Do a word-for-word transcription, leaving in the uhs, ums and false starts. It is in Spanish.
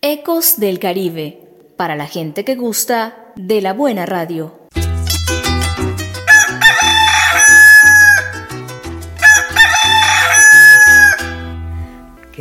Ecos del Caribe, para la gente que gusta de la buena radio.